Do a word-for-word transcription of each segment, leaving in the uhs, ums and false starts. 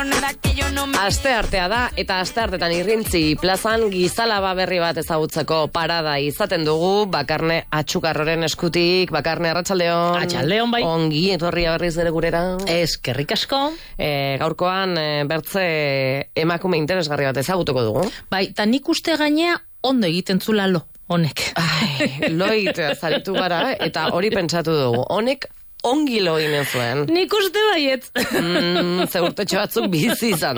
Aste artea da, eta aste artetan irrintzi plazan gizalaba berri bat ezagutzeko parada izaten dugu, Bakarne Atxukarroren eskutik. Bakarne, arratsaldeon. Arratsaldeon, bai. Ongi etorria berriz ere gurera. Eskerrik asko. E, gaurkoan e, bertze emakume interesgarri bat ezagutuko dugu. Bai, eta nik uste gainea ondo egiten zula lo, honek. Ai, loit zaritu gara, eta hori pentsatu dugu. Honek ongi lo inen zuen. Nik uste baiet. Mm, ze urtetxo batzuk bizi izan.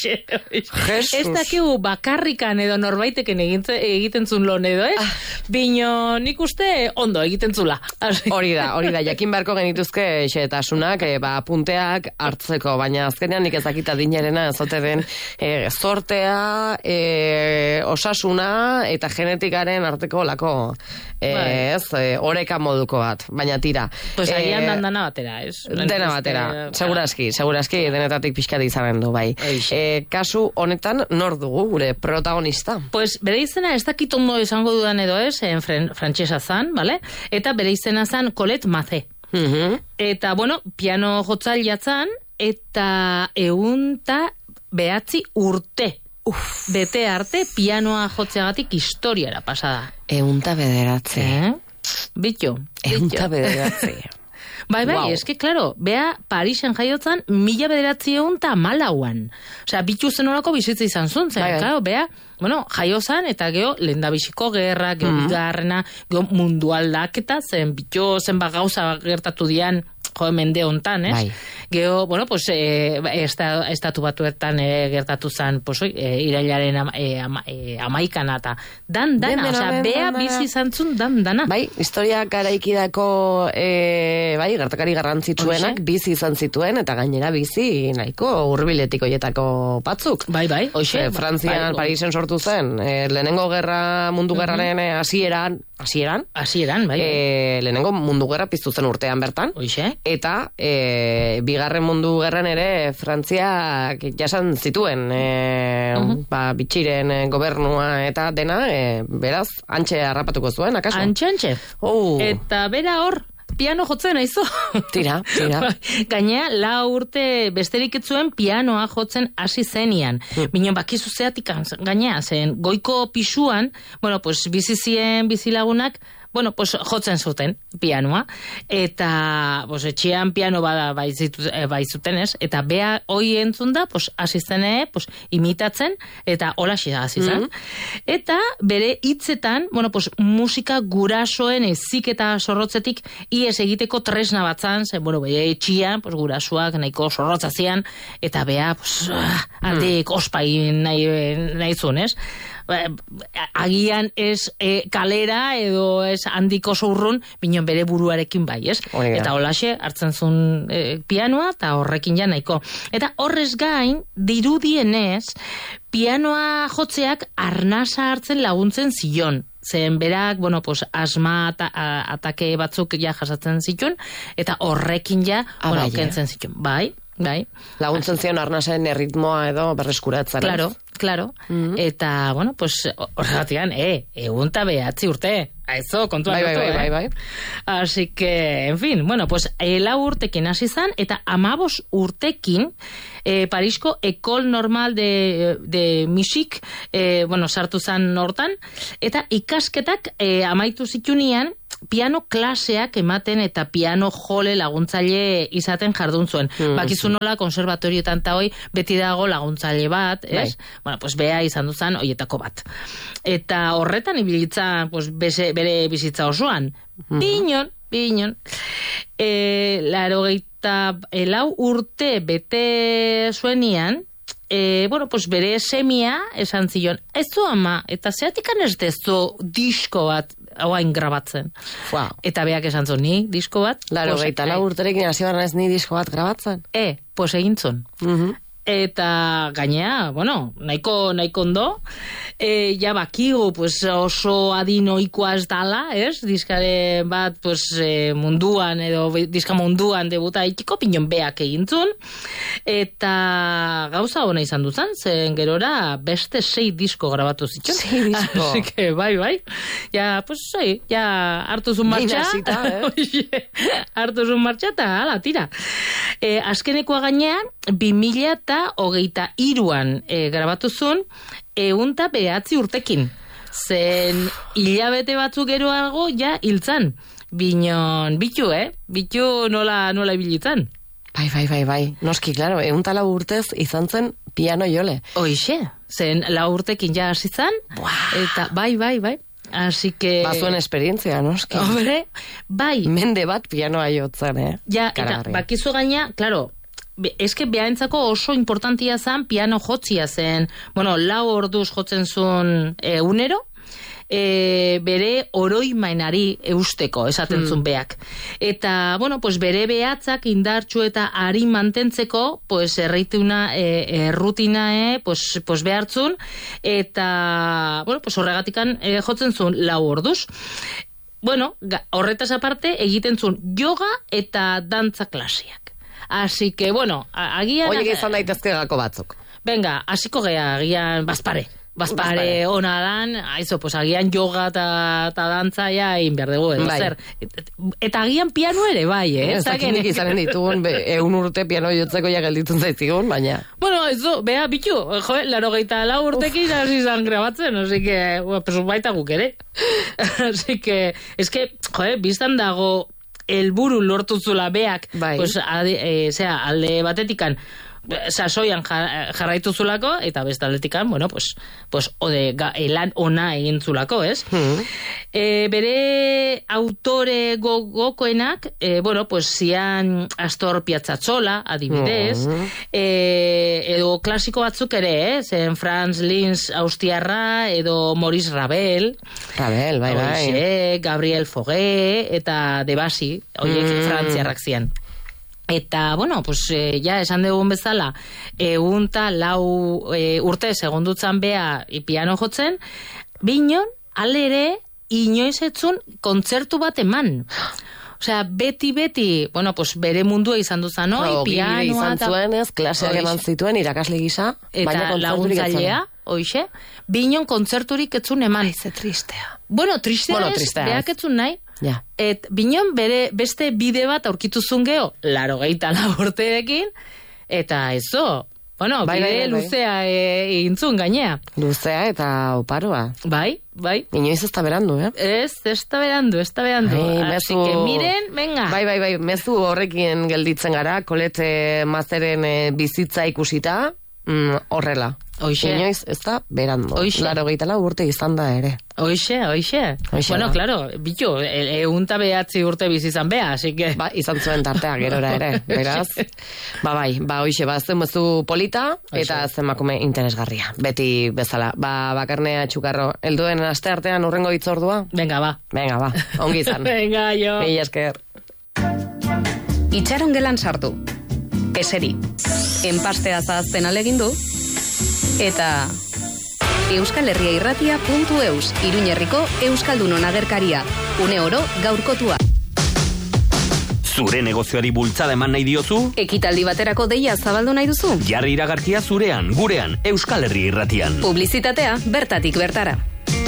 Jesus. Ez dakigu bakarrikan edo norbaiteken egiten, egiten zun lon edo, ez? Ah. Bino nik uste ondo egiten zula. Hori da, hori da. Jakin beharko genituzke xehetasunak, e, ba, punteak hartzeko, baina azkenean nik ezakita dinerena ezote den e, zortea, e, osasuna eta genetikaren arteko lako e, ez, e, oreka moduko bat, baina tira. Pues e, agian dana batera, ez? Dena batera, seguraski, seguraski denetatik pixkat izanen du, bai. E, kasu honetan, nor dugu gure protagonista? Pues bere izena ez dakit ondo izango dudan edo ez, en frantsesa zan, vale? Eta bere izena zan Colette Mazet. Uh-huh. Eta, bueno, piano jotzailea zan, eta eunta behatzi urte. Uf. Bete arte pianoa jotzeagatik historiara pasada. Eunta bederatzi. Eh? Bitxo. Eunta bederatzi. Bai, bai, wow. eske, klaro, bea Parisen jaiotzan mila bederatzi egun eta malauan. Osea, bitu zenolako bizitza izan zuen, zen, bai, klaro, bea, bueno, jaiozan, eta geho, lendabiziko gerra, geho, mm. bigarrena, geho, mundu aldaketa, zen, bitu zen gauza gertatu dian, jo, mende hontan, ez? Bai. Geho, bueno, pues, e, esta, estatu batuetan e, gertatu zen, pues, oi, e, irailaren ama, e, ama, e, amaikana, eta dan, dana, osea, bea bizi zantzun, dan, dana. Bai, historia garaikidako, e, bai, gertakari garrantzitsuenak bizi izan zituen, eta gainera bizi nahiko hurbiletik hoietako batzuk. Bai, bai, hoxe. E, Frantzian, bai, Parisen sortu zen, e, lehenengo gerra, mundu gerraren uh-huh. hasieran, hasieran? Hasieran, bai. E, lehenengo mundu gerra piztu zen urtean bertan. Hoxe. Eta e, bigarren mundu gerran ere Frantziak jasan zituen e, uh-huh. ba, bitxiren e, gobernua eta dena, e, beraz, antxe harrapatuko zuen, akaso? Antxe, antxe. Oh. Eta bera hor, piano jotzen aizu. Tira, tira. Gainea, la urte besterik etzuen pianoa jotzen hasi zenian. Hmm. Bino, bakizu zeatik gainea, zen goiko pisuan, bueno, pues bizizien bizilagunak, bueno, pues jotzen zuten pianoa, eta pues, etxean piano bada baizuten ez, eta bea hoi entzun da, pues, asiztene, pues, imitatzen, eta hola hasi zen. Mm-hmm. Eta bere hitzetan, bueno, pues, musika gurasoen ezik eta zorrotzetik ies egiteko tresna batzan, zen, bueno, bere etxean, pues, gurasoak nahiko zorrotzazian, eta bea, pues, aldeik mm. ospain nahi, nahi zuen, ez? Agian ez e, kalera edo ez handiko zurrun, binon bere buruarekin bai, ez? Oiga. Eta holaxe hartzen zuen e, pianoa eta horrekin ja nahiko. Eta horrez gain, dirudienez, pianoa jotzeak arnasa hartzen laguntzen zion. Zen berak, bueno, pues, asma ata, atake batzuk ja jasatzen zituen, eta horrekin ja, ah, bueno, bai, kentzen zituen. Bai, bai. Laguntzen zion arnasen erritmoa edo berreskuratzen. Claro, claro. Mm-hmm. Eta, bueno, pues, horregatian, eh, egun ta behatzi urte. Aizo, kontuan bai, dutu, bai, bai, bai, eh? Bai. Así que, en fin, bueno, pues, ela urtekin hasi zan, eta amabos urtekin, eh, Parisko Ekol Normal de, de Musik, eh, bueno, sartu zan hortan, eta ikasketak eh, amaitu zitunian, piano klaseak ematen eta piano jole laguntzaile izaten jardun zuen. Mm. Bakizu nola konservatorioetan ta hoi beti dago laguntzaile bat, ez? Bai. Bueno, pues bea izan duzan hoietako bat. Eta horretan ibilitza, pues bese, bere bizitza osoan. Mm. Pinon, pinon. E, larogeita elau urte bete zuenian, E, bueno, pues bere semia esan zion, ez zu ama, eta zeatikan ez dezu disko bat hauain grabatzen. Wow. Eta beak esan zuen, ni disko bat? Laro, gaita lau urterekin hasi barra ez ni disko bat grabatzen? E, pues egin zuen. Uh-huh. Eta gainea, bueno, nahiko, nahiko ondo, e, ja bakigu, pues oso adinoikoa ez dala, ez? Diskare bat, pues, e, munduan, edo diska munduan debuta ikiko, pinon beak egintzun, eta gauza hona izan duzan, zen gerora beste sei disko grabatu zituen. Sei disko? Así que, bai, bai. Ja, pues, oi, ja, hartu zun martxa. Dinazita, eh? Hartu zun martxa, eta, ala, tira. E, azkenekoa gainea, bi mila eta eta hogeita iruan e, grabatuzun, eunta behatzi urtekin. Zen hilabete batzuk geroago ja hiltzan. Binon, bitu, eh? Bitu nola, nola ibilitzan. Bai, bai, bai, bai. Noski, klaro, eunta lau urtez izan zen piano jole. Hoixe, zen lau urtekin ja hasi zan, eta bai, bai, bai. Así que... Bazuen esperientzia, noski. Hombre, bai. Mende bat pianoa jotzen, eh? Ja, eta bakizu gaina, klaro, eske behaentzako oso importantia zen piano jotzia zen, bueno, lau orduz jotzen zuen egunero, E, bere oroimainari eusteko, esaten hmm. zuen beak. Eta, bueno, pues bere behatzak indartxu eta ari mantentzeko, pues erreituna, e, e, rutina, e, pues, pues behartzun, eta, bueno, pues horregatikan e, jotzen zuen lau orduz. Bueno, horretaz aparte, egiten zuen yoga eta dantza klasiak. Así que, bueno, agian... Oie izan daitezke gako batzuk. Venga, hasiko gea, agian bazpare. Bazpare ona dan, aizo, pues agian yoga eta dantza ja egin behar dugu, edo bai. Zer. Eta agian piano ere, bai, eh? Ez dakinik izanen ditugun, egun urte piano jotzeko ja gelditzen zaitzigun, baina... Bueno, eso, beha, bitu, jo, laro geita lau urtekin hasi izan grabatzen, así que, pues baita guk ere. Así que, es que, jo, biztan dago helburu lortuzula beak, bai. Pues, ade, e, zera, alde batetikan, sasoian jarraitu zulako, eta bestaletikan, bueno, pues, pues ode, ga, elan ona egin zulako, ez? Hmm. E, bere autore gogokoenak, e, bueno, pues zian Astor Piazzolla, adibidez, hmm. e, edo klasiko batzuk ere, eh? Zen Franz Liszt austiarra, edo Maurice Ravel, Ravel, bai, bai. Oixe, Gabriel Fauré, eta Debussy, oiek hmm. frantziarrak zian. Eta, bueno, pues, eh, ja, esan dugun bezala, egunta lau e, urte segundutzan bea piano jotzen, binon, alere, inoiz etzun kontzertu bat eman. Osea, beti-beti, bueno, pues, bere mundua izan duzan, no? Pianoa izan zuen, ez, klaseak eman zituen, irakasle gisa, eta laguntzailea, oixe, binon kontzerturik etzun eman. Aize tristea. Bueno, tristea bueno, ez, tristea beak etzun nahi. Ja. Et binon bere beste bide bat aurkituzun geho, laro geita laborteekin, eta ezo, bueno, bai, bide bai, bai, luzea egintzun gainea. Luzea eta oparoa. Bai, bai. Inoiz ez da berandu, eh? Ez, ez da berandu, ez da berandu. Ai, Así mezu... que miren, venga. Bai, bai, bai, mezu horrekin gelditzen gara, Colette Mazeren e, bizitza ikusita, mm, horrela. Oixe. Inoiz ez da berandu. Oixe. Laro geitala urte izan da ere. Oixe, oixe. Oixe bueno, da. Claro, bitu, egunta behatzi urte bizizan beha, así que... Ba, izan zuen tartea gerora ere, beraz. Ba, bai, ba, oixe, ba, zen mezu polita, oixe. Eta zenmakume interesgarria. Beti bezala. Ba, Bakarnea Txukarro, helduen aste artean urrengo hitzordua? Venga, ba. Venga, ba, ongi izan. Venga, jo. Mila esker. Itxaron gelan sartu. Eseri. Enpastea zahazten alegindu. Eta Euskal Herria Irratia puntu eus, Iruñerriko Euskaldunon agerkaria. Une oro gaurkotua. Zure negozioari bultzada eman nahi diozu? Ekitaldi baterako deia zabaldu nahi duzu? Jarri iragarkia zurean, gurean, Euskal Herria Irratian. Publizitatea bertatik bertara.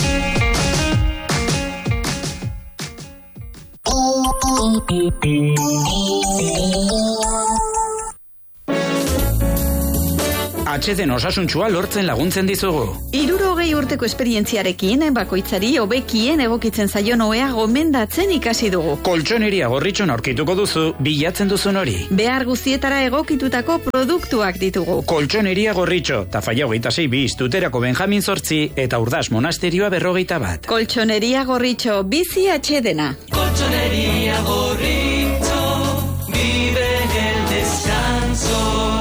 H D osasuntsua lortzen laguntzen dizugu. Hirurogei urteko esperientziarekin, bakoitzari hobekien egokitzen zaion ohea gomendatzen ikasi dugu. Koltxoneria Gorritxon aurkituko duzu, bilatzen duzun hori. Behar guztietara egokitutako produktuak ditugu. Koltxoneria Gorritxo, Tafaia hogeita sei bi, Tuterako Benjamin zortzi, eta Urdas Monasterioa berrogeita bat. Koltxoneria Gorritxo, bizi atxedena. Koltxoneria Gorritxo, vive el descanso.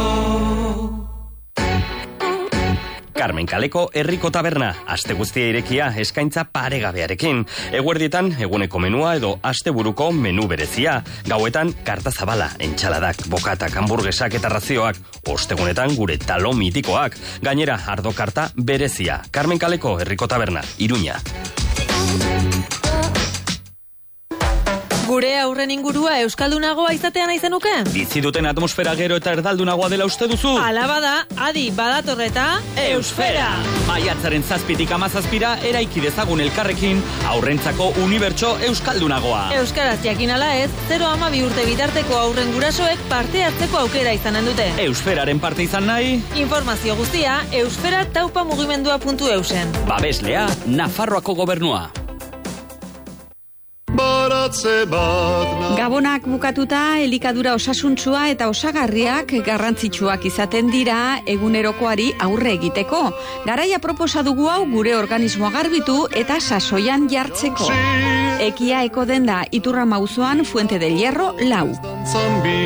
Carmen Kaleko Herriko Taberna, aste guztia irekia, eskaintza paregabearekin. Eguerdietan, eguneko menua edo asteburuko menu berezia. Gauetan, karta zabala, entxaladak, bokatak, hamburguesak eta razioak. Ostegunetan, gure talo mitikoak. Gainera, ardo karta berezia. Carmen Kaleko Herriko Taberna, Iruña. Gure Gure aurren ingurua euskaldunagoa izatean aizenuke? Bizi duten atmosfera gero eta erdaldunagoa dela uste duzu? Alaba da, adi, badatorreta, Eusfera! Maiatzaren zazpitik amazazpira eraiki dezagun elkarrekin aurrentzako unibertso euskaldunagoa. Euskaraz jakin ala ez, zero ama bi urte bitarteko aurren gurasoek parte hartzeko aukera izanen dute. Eusferaren parte izan nahi? Informazio guztia, eusfera taupa mugimendua puntu eusen. Babeslea, Nafarroako gobernua. Gabonak bukatuta, elikadura osasuntsua eta osagarriak garrantzitsuak izaten dira egunerokoari aurre egiteko. Garaia proposa dugu hau gure organismoa garbitu eta sasoian jartzeko. Ekia eko denda Iturrama auzoan Fuente del Hierro lau.